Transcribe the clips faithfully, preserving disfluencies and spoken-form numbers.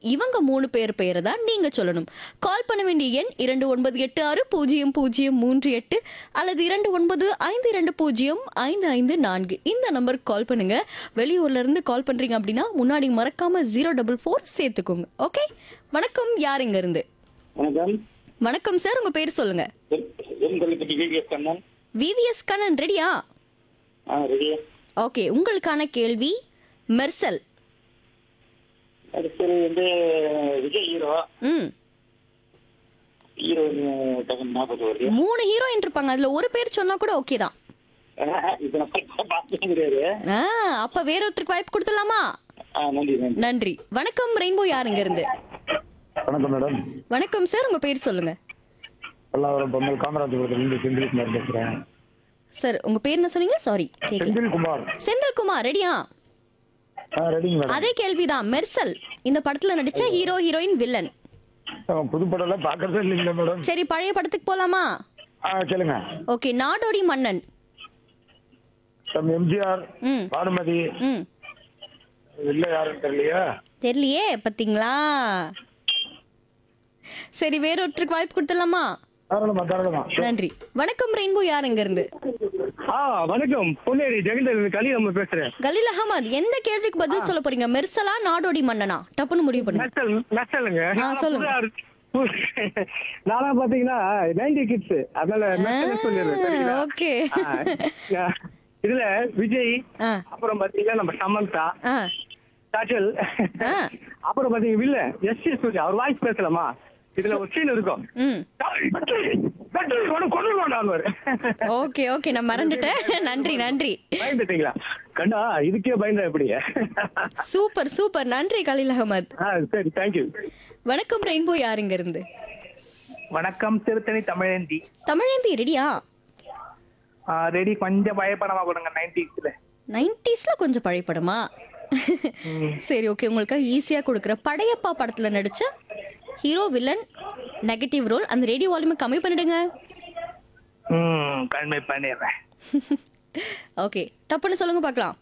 இவங்க மூணு பேர் பெயரை தான் நீங்க சொல்லணும். கால் பண்ண வேண்டிய எண் இரண்டு ஒன்பது எட்டு ஆறு பூஜ்ஜியம் பூஜ்ஜியம் மூன்று எட்டு அல்லது இரண்டு ஒன்பது ஐந்து இரண்டு பூஜ்ஜியம் ஐந்து ஐந்து நான்கு. இந்த நம்பருக்கு கால் பண்ணுங்க. வெளியூர்ல இருந்து கால் பண்றீங்க அப்படின்னா முன்னாடி மறக்காம ஜீரோ டபுள் ஃபோர் சேர்த்துக்கோங்க. ஓகே, வணக்கம். யார் இங்க இருந்து? வணக்கம். வணக்கம் சார், உங்க பேர் சொல்லுங்க. விவிஎஸ் கண்ணன். விவிஎஸ் கண்ணன், ரெடியா? ஆ, ரெடியா. ஓகே, உங்களுக்கான கேள்வி மெர்சல். அடுத்தது வந்து விஜய் ஹீரோ. ம் ஹீரோ ஞாபகம் வருது. மூணு ஹீரோயின் இருப்பாங்க, அதுல ஒரு பேர் சொன்னா கூட ஓகே தான். இப்ப நான் பார்த்தது கிடையாது. ஆ, அப்ப வேற ஒருத்தருக்கு வாய்ப்பு கொடுத்துடலாமா? ஆ, நன்றி நன்றி. நன்றி. வணக்கம் ரெயின்போ, யார் இங்க இருந்து? வணக்கம் மேடம். வணக்கம் சார், உங்க பேர் சொல்லுங்க. பல்லாவரம் பொம்மல் காமராஜபுரத்துலேருந்து செந்தில்குமார் பேசுறேன். சார், உங்க பேர் என்ன சொன்னீங்க? சாரி கேக்கல. செந்தில்குமார். செந்தில்குமார், ரெடியா? ஆ, ரெடிங்க மேடம். அதே கேள்விதான். மெர்சல் இந்த படத்துல நடிச்ச ஹீரோ ஹீரோயின் வில்லன். புது படம் எல்லாம் பாக்குறதே இல்லைங்களா மேடம்? சரி, பழைய படத்துக்கு போலாமா? ஆ, சொல்லுங்க. ஓகே, நாடோடி மன்னன். நம்ம எம்ஜிஆர், ம் பானுமதி. ம் இல்ல யாருன்னு தெரியலையா? தெரியலையே, பாத்தீங்களா? சரி, வேற ஒருத்தருக்கு வாய்ப்பு கொடுத்துடலாமா? தாராளமா தாராளமா. நன்றி. வணக்கம் ரெயின்போ, யார் இங்க இருந்து? ஆ, வணக்கம். பொன்னேரி ஜெகந்தர் கலி நம்ம பேசுறேன். கலீல் அகமது, எந்த கேள்விக்கு பதில் சொல்ல போறீங்க? மெர்சலா நாடோடி மன்னனா? டப்புன்னு முடிவு பண்ணுங்க. நெசல் நெசலுங்க. ஆ, சொல்லுங்க. நானா பாத்தீங்கன்னா நைன்டி கிட்ஸ், அதனால நெசல் சொல்லிடுறேன். சரிங்களா? ஓகே. ஆ, இதுல விஜய், ஆ அப்புறம் பாத்தீங்கன்னா நம்ம சமந்தா, ஆ காஜல், ஆ அப்புறம் பாத்தீங்க வில்ல எஸ் எஸ் சூர்யா. அவர் வாய்ஸ் பேசலாமா? இதுல ஒரு சீன் இருக்கும். ம் கொண்டு கொண்டாடுவாரு. ஓகே ஓகே, நான் மறந்துட்டேன். நன்றி நன்றி. பயந்துட்டீங்களா? கண்டா இதுக்கே பயந்தா எப்படி? சூப்பர் சூப்பர், நன்றி கலீல் அகமது. ஆ, சரி, தேங்க்யூ. வணக்கம் ரெயின்போ, யார் இங்க இருந்து? வணக்கம். திருத்தணி தமிழேந்தி. தமிழேந்தி, ரெடியா? ரெடி. கொஞ்சம் பயப்படமா கொடுங்க. நைன்டிஸ்ல நைன்டிஸ்ல கொஞ்சம் பழைய படமா? சரி, ஓகே, உங்களுக்கு ஈஸியா கொடுக்குற. படையப்பா படத்துல நடிச்ச ஹீரோ வில்லன் நெகட்டிவ் ரோல். அந்த ரேடியோ வால்யூமை கம்மி பண்ணிடுங்க. ம் கண்மை பண்ணிடுறேன். ஓகே, டப்புன்னு சொல்லுங்க பார்க்கலாம்.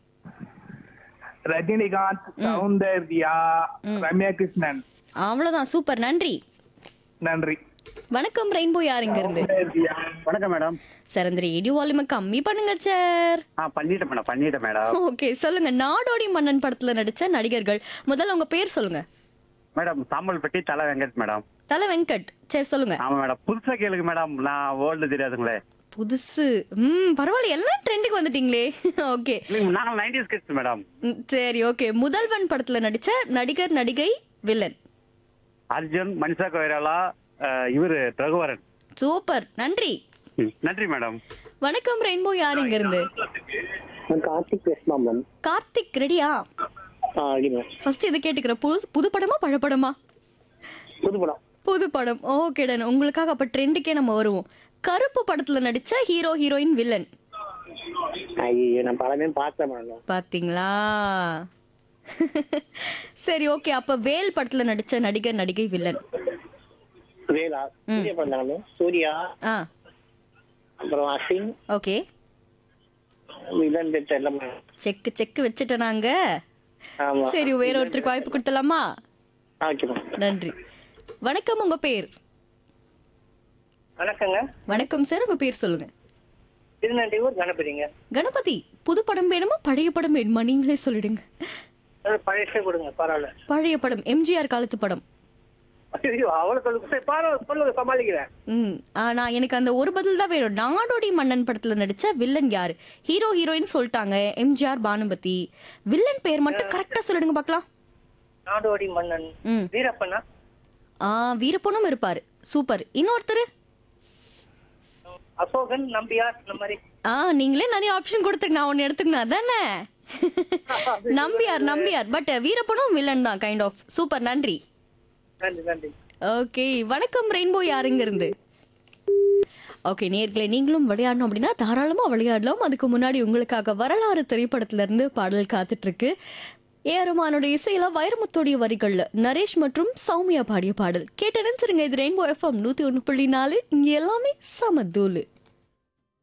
ரஜினிகாந்த், சௌந்தர்யா, ரம்யா கிருஷ்ணன். அவ்வளவுதான், சூப்பர், நன்றி. நன்றி. வணக்கம் ரெயின்போ, யார் இங்க இருந்து? வணக்கம் மேடம். சார், அந்த ரேடியோ வால்யூமை கம்மி பண்ணுங்க சார். ஆ, பண்ணிட்டேன் மேடம் பண்ணிட்டேன் மேடம். ஓகே, சொல்லுங்க. நாடோடி மன்னன் படத்துல நடிச்ச நடிகர்கள். முதல்ல உங்க பேர் சொல்லுங்க. மேடம் சாம்பல்பட்டி தலை வெங்கட் மேடம். தல வெங்கட். சரி, சொல்லுங்க. ஆமா மேடம். புதுசா கேளுங்க மேடம், நான் ஓல்டு தெரியாதுங்களே. புதுசு. ம் பரவாயில்ல, எல்லாம் ட்ரெண்டுக்கு வந்துட்டீங்களே. ஓகே, நாங்கள் நைன்டிஸ் கிட்ஸ் மேடம். ம், சரி, ஓகே. முதல்வன் படத்துல நடிச்ச நடிகர் நடிகை வில்லன். அர்ஜுன், மனிஷா கொய்ராலா, இவரு ரகுவரன். சூப்பர், நன்றி. ம், நன்றி மேடம். வணக்கம் ரெயின்போ, யார் இங்க இருந்து? கார்த்திக் பேசுமா மேம்? கார்த்திக், ரெடியா? ஆ, ரெடி மேம். ஃபர்ஸ்ட் இது கேட்டுக்கிற. புது புது படமா பழைய படமா? புது படம். புது படம். Okay done. உங்களுக்காக அப்ப ட்ரெண்டுக்கே நம்ம வருவோம். கருப்பு படத்துல நடிச்ச ஹீரோ ஹீரோயின் வில்லன். ஐயோ, நான் படமே பார்த்தேன் மேடம். பாத்தீங்களா? சரி, ஓகே, அப்ப வேல் படத்துல நடிச்ச நடிகர் நடிகை வில்லன். வேலா. சூர்யா பண்ணாங்க. சூர்யா, ஆ அப்புறம் அசின். ஓகே, வில்லன் பேர் தெரியல மேம். செக் செக் வச்சுட்டேன் நாங்க. ஆமா. சரி, வேற ஒருத்தருக்கு வாய்ப்பு கொடுத்தலாமா? Okay ma'am. நன்றி. வணக்கம், உங்க பேர்? வணக்கங்க. வணக்கம் சார், உங்க பேர் சொல்லுங்க. திருநெல்வேலூர் கணபதிங்க. கணபதி. புது படம் வேணுமா பழைய படம் வேணுமா? நீங்களே சொல்லிடுங்க. பழைய கொடுங்க, பரவாயில்ல. பழைய படம், எம்ஜிஆர் காலத்து படம். ஐயோ, அவ்வளவு சொல்லுங்க. சரி, பரவாயில்ல, சொல்லுங்க, சமாளிக்கிறேன். ம் ஆனா எனக்கு அந்த ஒரு பதில் தான் வேணும். நாடோடி மன்னன் படத்துல நடிச்ச வில்லன் யாரு? ஹீரோ ஹீரோயின் சொல்லிட்டாங்க, எம்ஜிஆர், பானுமதி. வில்லன் பேர் மட்டும் கரெக்டா சொல்லிடுங்க பார்க்கலாம். நாடோடி மன்னன் ம் வீரப்பனா? ஆ வீரப்பனும் இருப்பாரு. சூப்பர். இன்னொருத்தர்? அசோகன், நம்பியார், இந்த மாதிரி. ஆ நீங்களே நிறைய ஆப்ஷன் கொடுத்துருக்கு, நான் ஒன்னு எடுத்துக்கணும் அதானே? நம்பியார் நம்பியார் பட் வீரப்பனும் வில்லன் தான் கைண்ட் ஆஃப். சூப்பர், நன்றி. நன்றி நன்றி. ஓகே, வணக்கம் ரெயின்போ, யாருங்க இருந்து? ஓகே நேர்களே, நீங்களும் விளையாடணும் அப்படின்னா தாராளமா விளையாடலாம். அதுக்கு முன்னாடி உங்களுக்காக வரலாறு திரைப்படத்துல இருந்து பாடல் காத்துட்டு இருக்கு. ஏஆர்மானோட இசையில வைரமுத்தோடைய வரிகள்ல நரேஷ் மற்றும் சௌமியா பாடிய பாடல் கேட்டு நினைச்சிருங்க. இது ரெயின்போ எஃப்எம் நூத்தி ஒண்ணு புள்ளி நாலு. இங்க எல்லாமே சமதூலு.